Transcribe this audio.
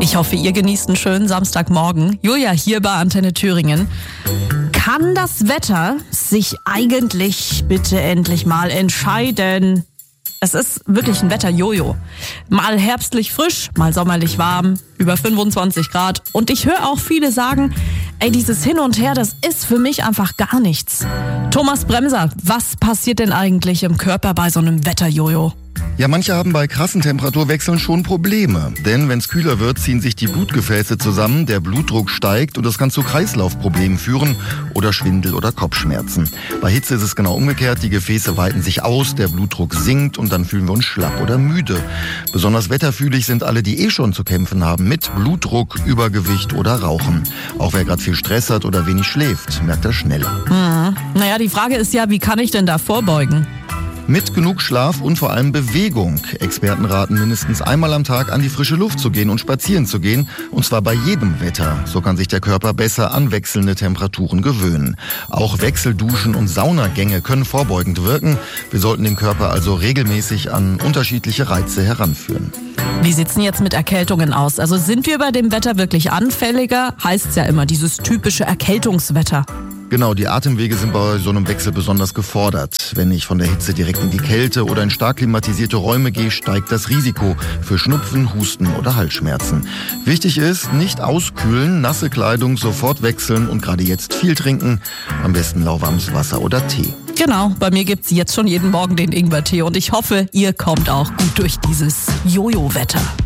Ich hoffe, ihr genießt einen schönen Samstagmorgen. Julia hier bei Antenne Thüringen. Kann das Wetter sich eigentlich bitte endlich mal entscheiden? Es ist wirklich ein Wetterjojo. Mal herbstlich frisch, mal sommerlich warm, über 25 Grad. Und ich höre auch viele sagen, dieses Hin und Her, das ist für mich einfach gar nichts. Thomas Bremser, was passiert denn eigentlich im Körper bei so einem Wetterjojo? Ja, manche haben bei krassen Temperaturwechseln schon Probleme. Denn wenn es kühler wird, ziehen sich die Blutgefäße zusammen, der Blutdruck steigt und das kann zu Kreislaufproblemen führen oder Schwindel oder Kopfschmerzen. Bei Hitze ist es genau umgekehrt, die Gefäße weiten sich aus, der Blutdruck sinkt und dann fühlen wir uns schlapp oder müde. Besonders wetterfühlig sind alle, die schon zu kämpfen haben mit Blutdruck, Übergewicht oder Rauchen. Auch wer gerade viel Stress hat oder wenig schläft, merkt das schneller. Naja, die Frage ist ja, wie kann ich denn da vorbeugen? Mit genug Schlaf und vor allem Bewegung. Experten raten, mindestens einmal am Tag an die frische Luft zu gehen und spazieren zu gehen. Und zwar bei jedem Wetter. So kann sich der Körper besser an wechselnde Temperaturen gewöhnen. Auch Wechselduschen und Saunagänge können vorbeugend wirken. Wir sollten den Körper also regelmäßig an unterschiedliche Reize heranführen. Wie sieht's denn jetzt mit Erkältungen aus? Also sind wir bei dem Wetter wirklich anfälliger? Heißt's ja immer, dieses typische Erkältungswetter. Genau, die Atemwege sind bei so einem Wechsel besonders gefordert. Wenn ich von der Hitze direkt in die Kälte oder in stark klimatisierte Räume gehe, steigt das Risiko für Schnupfen, Husten oder Halsschmerzen. Wichtig ist, nicht auskühlen, nasse Kleidung sofort wechseln und gerade jetzt viel trinken. Am besten lauwarmes Wasser oder Tee. Genau, bei mir gibt's jetzt schon jeden Morgen den Ingwertee und ich hoffe, ihr kommt auch gut durch dieses Jojo-Wetter.